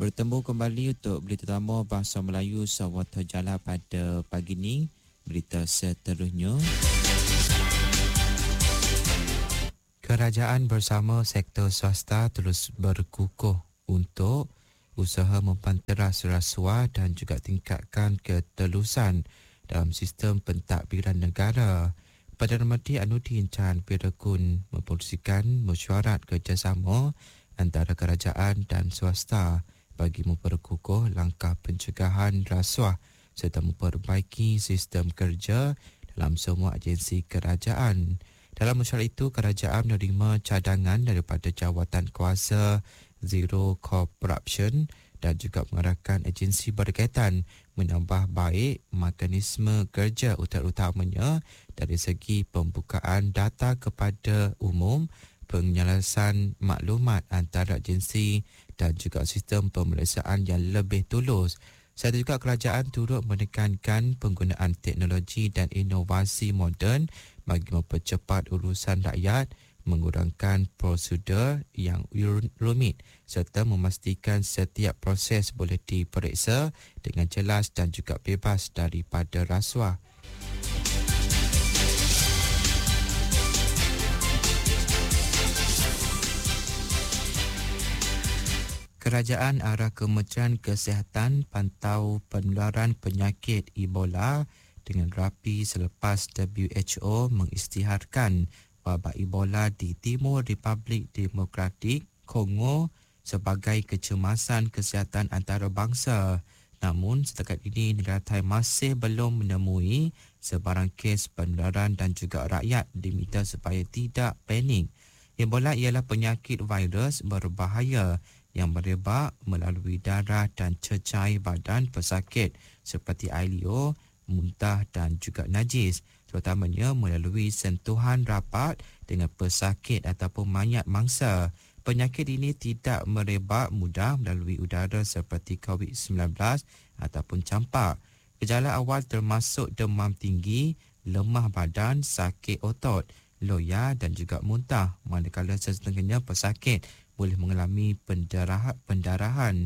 Bertemu kembali untuk berita utama Bahasa Melayu Sawata Jala pada pagi ini. Berita seterusnya. Kerajaan bersama sektor swasta terus berkukuh untuk usaha mempanteras rasuah dan juga tingkatkan ketelusan dalam sistem pentadbiran negara. Perdana Menteri Anudin Chan Pirakun mempolisikan mesyuarat kerjasama antara kerajaan dan swasta bagi memperkukuh langkah pencegahan rasuah serta memperbaiki sistem kerja dalam semua agensi kerajaan. Dalam mesyuarat itu, kerajaan menerima cadangan daripada jawatan kuasa Zero Corruption dan juga mengarahkan agensi berkaitan menambah baik mekanisme kerja utamanya dari segi pembukaan data kepada umum, penyelesaian maklumat antara agensi dan juga sistem pemeriksaan yang lebih tulus. Serta juga kerajaan turut menekankan penggunaan teknologi dan inovasi moden bagi mempercepat urusan rakyat, mengurangkan prosedur yang rumit serta memastikan setiap proses boleh diperiksa dengan jelas dan juga bebas daripada rasuah. Kerajaan arah Kementerian Kesihatan pantau penularan penyakit Ebola dengan rapi selepas WHO mengisytiharkan wabak Ebola di Timur Republik Demokratik Kongo sebagai kecemasan kesihatan antarabangsa. Namun setakat ini negara Thai masih belum menemui sebarang kes penularan dan juga rakyat diminta supaya tidak panik. Ebola ialah penyakit virus berbahaya yang merebak melalui darah dan cecair badan pesakit seperti air liur, muntah dan juga najis, terutamanya melalui sentuhan rapat dengan pesakit ataupun mayat mangsa. Penyakit ini tidak merebak mudah melalui udara seperti COVID-19 ataupun campak. Gejala awal termasuk demam tinggi, lemah badan, sakit otot, loya dan juga muntah, manakala sesetengahnya pesakit boleh mengalami pendarahan.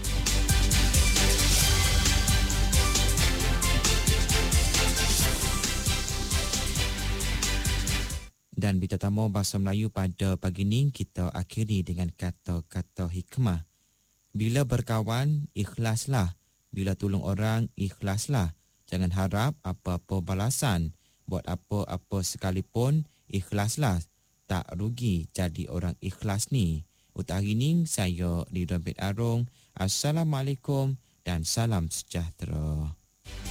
Dan berita tamu Bahasa Melayu pada pagi ini kita akhiri dengan kata-kata hikmah. Bila berkawan, ikhlaslah. Bila tolong orang, ikhlaslah. Jangan harap apa-apa balasan. Buat apa-apa sekalipun, ikhlaslah. Tak rugi jadi orang ikhlas ni. Untuk hari ini, saya Ridwan bin Arong. Assalamualaikum dan salam sejahtera.